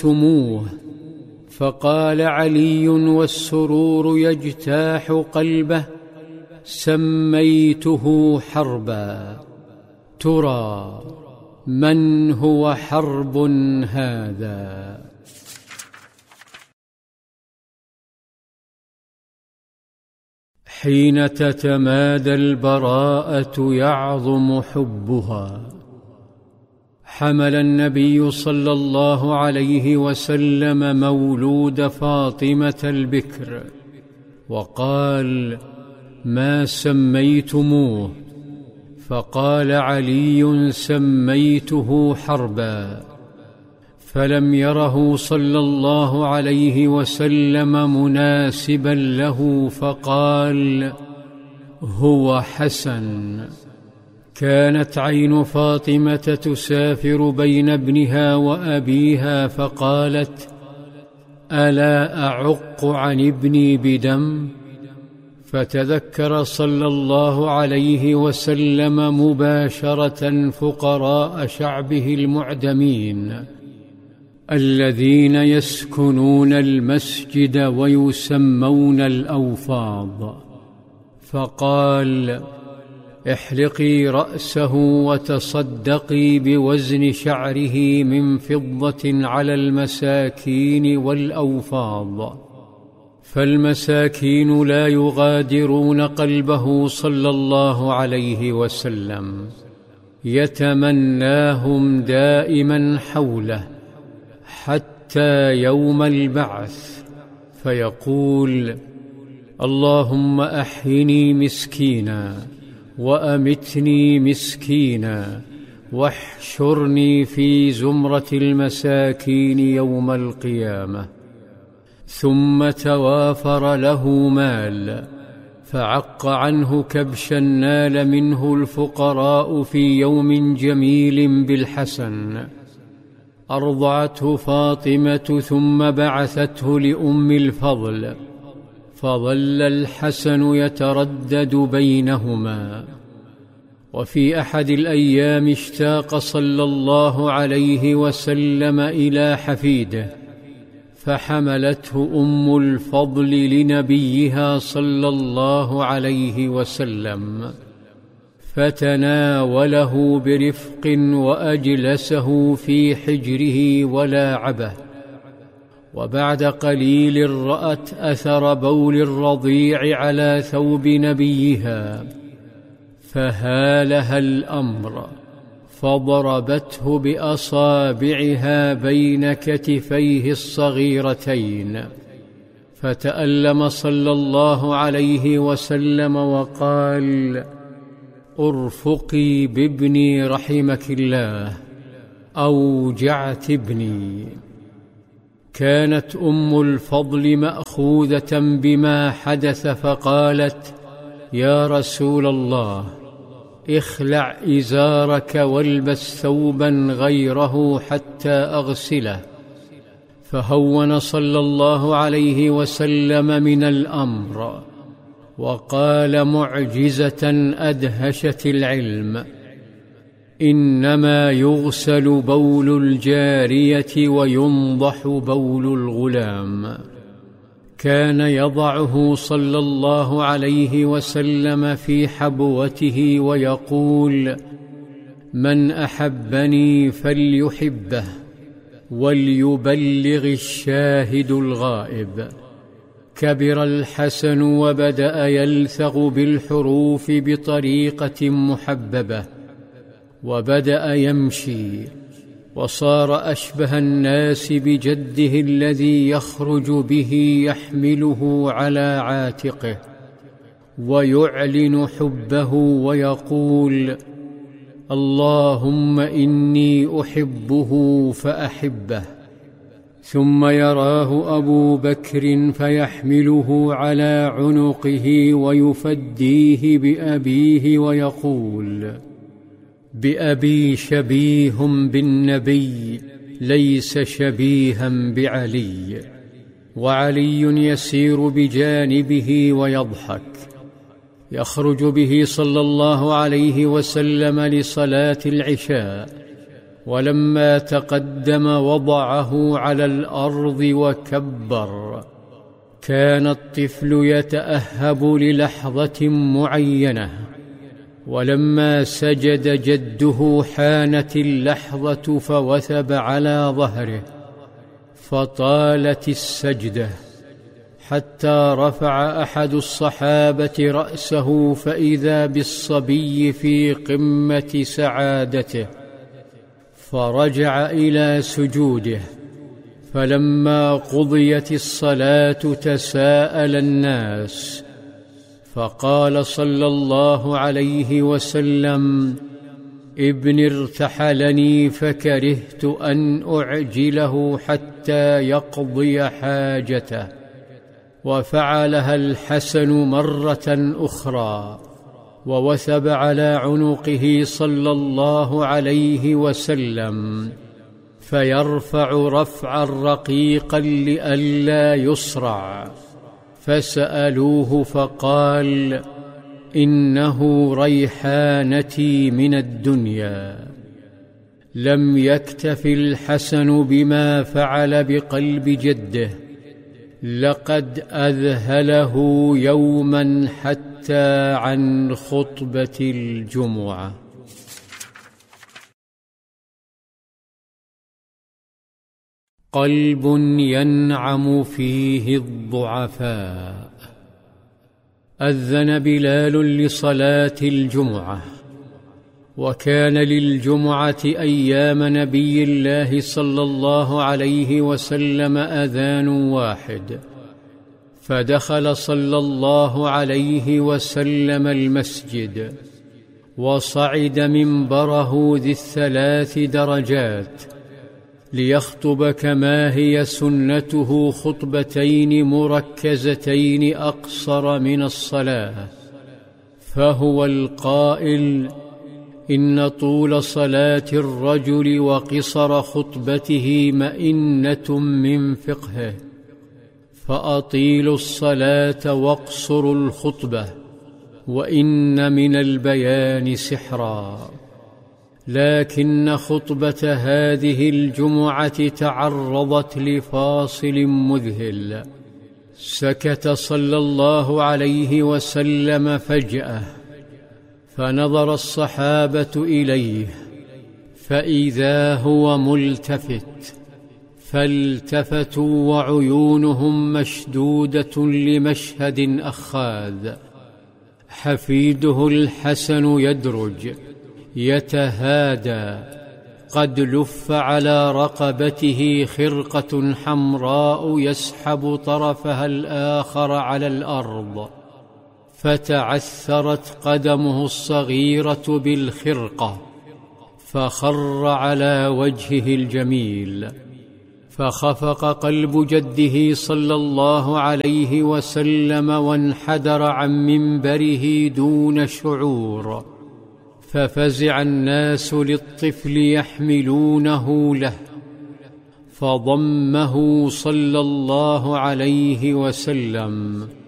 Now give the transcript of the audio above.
سميتموه؟ فقال علي والسرور يجتاح قلبه: سميته حربا. ترى من هو حرب هذا؟ حين تتمادى البراءة يعظم حبها. حمل النبي صلى الله عليه وسلم مولود فاطمة البكر وقال: ما سميتموه؟ فقال علي: سميته حربا. فلم يره صلى الله عليه وسلم مناسبا له فقال: هو حسن. كانت عين فاطمة تسافر بين ابنها وأبيها فقالت: ألا أعق عن ابني بدم؟ فتذكر صلى الله عليه وسلم مباشرة فقراء شعبه المعدمين الذين يسكنون المسجد ويسمون الأوفاض، فقال: احلقي رأسه وتصدقي بوزن شعره من فضة على المساكين والأوفاض. فالمساكين لا يغادرون قلبه صلى الله عليه وسلم، يتمناهم دائما حوله حتى يوم البعث، فيقول: اللهم أحيني مسكينا وأمتني مسكينا واحشرني في زمرة المساكين يوم القيامة. ثم توافر له مال فعق عنه كبشا نال منه الفقراء في يوم جميل بالحسن. أرضعته فاطمة ثم بعثته لأم الفضل، فظل الحسن يتردد بينهما. وفي أحد الأيام اشتاق صلى الله عليه وسلم إلى حفيده، فحملته أم الفضل لنبيها صلى الله عليه وسلم، فتناوله برفق وأجلسه في حجره ولاعبه. وبعد قليل رأت أثر بول الرضيع على ثوب نبيها، فهالها الأمر، فضربته بأصابعها بين كتفيه الصغيرتين، فتألم صلى الله عليه وسلم وقال: ارفقي بابني رحمك الله، أوجعت ابني. كانت أم الفضل مأخوذة بما حدث فقالت: يا رسول الله، اخلع إزارك والبس ثوبا غيره حتى أغسله. فهون صلى الله عليه وسلم من الأمر وقال معجزة أدهشت العلم: إنما يغسل بول الجارية وينضح بول الغلام. كان يضعه صلى الله عليه وسلم في حبوته ويقول: من أحبني فليحبه وليبلغ الشاهد الغائب. كبر الحسن وبدأ يلثغ بالحروف بطريقة محببة، وبدأ يمشي، وصار أشبه الناس بجده الذي يخرج به يحمله على عاتقه، ويعلن حبه ويقول: اللهم إني أحبه فأحبه. ثم يراه أبو بكر فيحمله على عنقه ويفديه بأبيه ويقول: بأبي شبيه بالنبي ليس شبيها بعلي. وعلي يسير بجانبه ويضحك. يخرج به صلى الله عليه وسلم لصلاة العشاء، ولما تقدم وضعه على الأرض وكبر. كان الطفل يتأهب للحظة معينة، ولما سجد جده حانت اللحظة فوثب على ظهره، فطالت السجدة حتى رفع أحد الصحابة رأسه فإذا بالصبي في قمة سعادته، فرجع إلى سجوده. فلما قضيت الصلاة تساءل الناس، فقال صلى الله عليه وسلم: ابني ارتحلني فكرهت أن أعجله حتى يقضي حاجته. وفعلها الحسن مرة أخرى، ووثب على عنقه صلى الله عليه وسلم، فيرفع رفعا رقيقا لئلا يصرع. فسألوه فقال: إنه ريحانتي من الدنيا. لم يكتف الحسن بما فعل بقلب جده، لقد أذهله يوما حتى عن خطبة الجمعة. قلب ينعم فيه الضعفاء. أذن بلال لصلاة الجمعة، وكان للجمعة أيام نبي الله صلى الله عليه وسلم أذان واحد، فدخل صلى الله عليه وسلم المسجد، وصعد منبره ذي الثلاث درجات ليخطب كما هي سنته خطبتين مركزتين أقصر من الصلاة. فهو القائل: إن طول صلاة الرجل وقصر خطبته مئنة من فقهه، فأطيلوا الصلاة واقصروا الخطبة، وإن من البيان سحرا. لكن خطبة هذه الجمعة تعرضت لفاصل مذهل. سكت صلى الله عليه وسلم فجأة، فنظر الصحابة إليه فإذا هو ملتفت، فالتفتوا وعيونهم مشدودة لمشهد أخاذ. حفيده الحسن يدرج يتهادى، قد لف على رقبته خرقة حمراء يسحب طرفها الآخر على الأرض، فتعثرت قدمه الصغيرة بالخرقة، فخر على وجهه الجميل. فخفق قلب جده صلى الله عليه وسلم وانحدر عن منبره دون شعور، ففزع الناس للطفل يحملونه له، فضمه صلى الله عليه وسلم